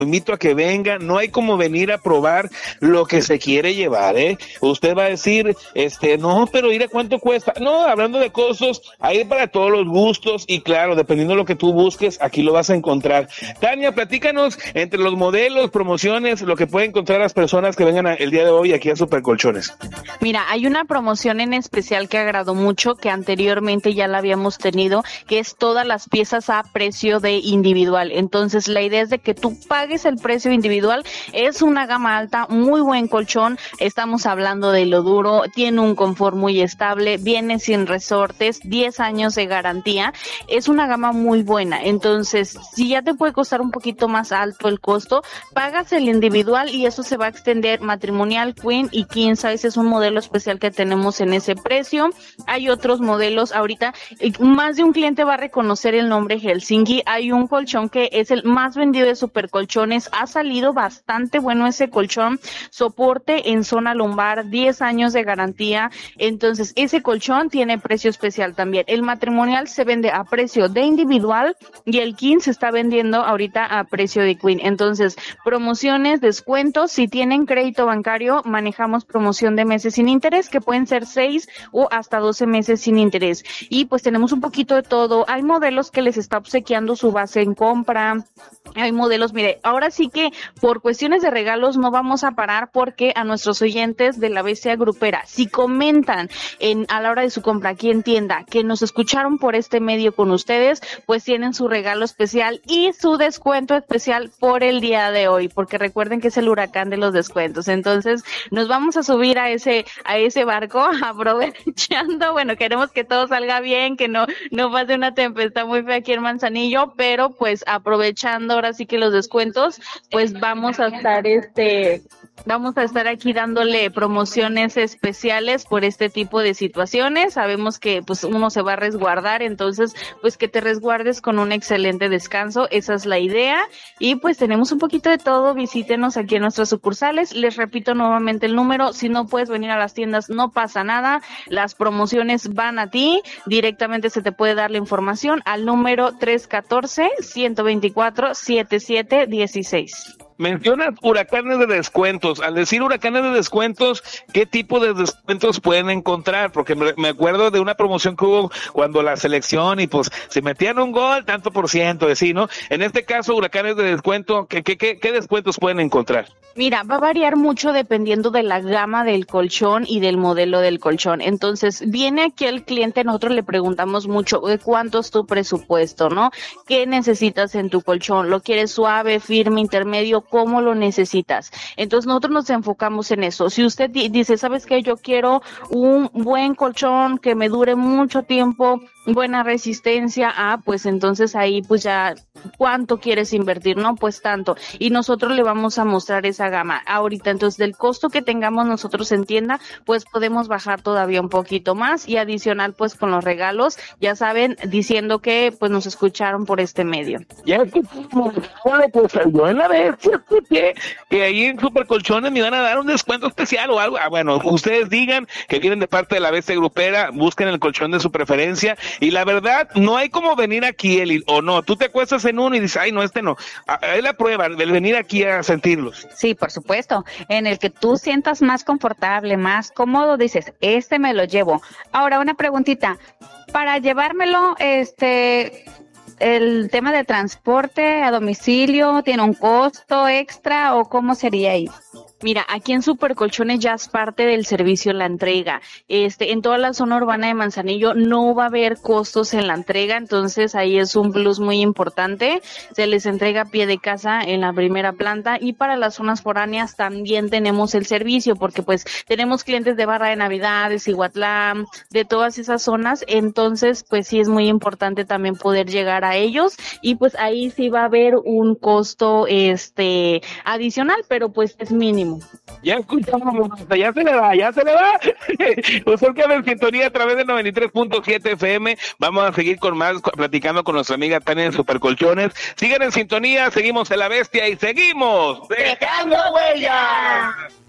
invito a que venga, no hay como venir a probar lo que se quiere llevar, Usted va a decir, no, pero mira cuánto cuesta. No, hablando de costos, hay para todos los gustos y claro, dependiendo de lo que tú busques, aquí lo vas a encontrar. Tania, platícanos entre los modelos, promociones, lo que pueden encontrar las personas que vengan el día de hoy aquí a Supercolchones. Mira, hay una promoción en especial que agradó mucho, que anteriormente ya la habíamos tenido, que es todas las piezas a precio de individual. Entonces, la idea es de que tú pagues el precio individual. Es una gama alta, muy buen colchón, estamos hablando de lo duro, tiene un confort muy estable, viene sin resortes, 10 años de garantía, es una gama muy buena. Entonces, si ya te puede costar un poquito más alto el costo, pagas el individual y eso se va a extender matrimonial, queen y king size, es un modelo especial que tenemos en ese precio. Hay otros modelos, ahorita más de un cliente va a reconocer el nombre Helsinki. Hay un colchón que es el más vendido de Supercolchones, ha salido bastante bueno ese colchón, soporte en zona lumbar, 10 años de garantía. Entonces ese colchón tiene precio especial también. El matrimonial se vende a precio de individual y el king se está vendiendo ahorita a precio de queen. Entonces, promociones, descuentos, si tienen crédito bancario, manejamos promoción de meses sin interés, que pueden ser 6 o hasta 12 meses sin interés. Y pues tenemos un poquito de todo. Hay modelos que les está obsequiando su base en compra. Hay modelos, mire, ahora sí que por cuestiones de regalos no vamos a parar, porque a nuestros oyentes de la BCA Grupera, si comentan a la hora de su compra aquí en tienda que nos escucharon por este medio con ustedes, pues tienen su regalo especial y su descuento especial por el día de hoy, porque recuerden que es el huracán de los descuentos. Entonces nos vamos a subir a ese barco aprovechando, bueno, queremos que todo salga bien, que no pase una tempestad muy fea aquí en Manzanillo, pero pues aprovechando ahora sí que los descuentos, pues vamos a estar aquí dándole promociones especiales por este tipo de situaciones. Sabemos que pues uno se va a resguardar, entonces pues que te resguardes con un excelente descanso, esa es la idea. Y pues tenemos un poquito de todo, visítenos aquí en nuestras sucursales. Les repito nuevamente el número, si no puedes venir a las tiendas no pasa nada, las promociones van a ti, directamente se te puede dar la información al número 314-124-7716. Mencionas huracanes de descuentos. Al decir huracanes de descuentos, ¿qué tipo de descuentos pueden encontrar? Porque me acuerdo de una promoción que hubo cuando la selección y pues se metían un gol, tanto por ciento, así, ¿no? En este caso, huracanes de descuento, ¿qué descuentos pueden encontrar? Mira, va a variar mucho dependiendo de la gama del colchón y del modelo del colchón. Entonces, viene aquí el cliente, nosotros le preguntamos mucho de cuánto es tu presupuesto, ¿no? ¿Qué necesitas en tu colchón? ¿Lo quieres suave, firme, intermedio? ¿Cómo lo necesitas? Entonces, nosotros nos enfocamos en eso. Si usted dice, ¿sabes qué? Yo quiero un buen colchón que me dure mucho tiempo, buena resistencia, pues entonces ahí pues ya, ¿cuánto quieres invertir? No, pues tanto. Y nosotros le vamos a mostrar esa gama ahorita. Entonces, del costo que tengamos nosotros en tienda, pues podemos bajar todavía un poquito más y adicional pues con los regalos, ya saben, diciendo que pues nos escucharon por este medio. Ya que pues yo en la vez que ahí en Supercolchones me van a dar un descuento especial o algo. Bueno, ustedes digan que vienen de parte de la bestia grupera, busquen el colchón de su preferencia y la verdad no hay como venir aquí, Eli, o no, tú te acuestas en uno y dices, ay no, no, es la prueba del venir aquí a sentirlos. Sí, por supuesto, en el que tú sientas más confortable, más cómodo, dices, me lo llevo. Ahora, una preguntita, para llevármelo, el tema de transporte a domicilio, ¿tiene un costo extra o cómo sería ahí? Mira, aquí en Supercolchones ya es parte del servicio la entrega. En toda la zona urbana de Manzanillo no va a haber costos en la entrega, entonces ahí es un plus muy importante. Se les entrega a pie de casa en la primera planta y para las zonas foráneas también tenemos el servicio porque pues tenemos clientes de Barra de Navidad, de Cihuatlán, de todas esas zonas, entonces pues sí es muy importante también poder llegar a ellos y pues ahí sí va a haber un costo adicional, pero pues es mínimo. Ya escuchamos, ya se le va. Usted que en sintonía a través de 93.7 FM. Vamos a seguir con más, platicando con nuestra amiga Tania de Supercolchones. Sigan en sintonía, seguimos en La Bestia y seguimos dejando huella.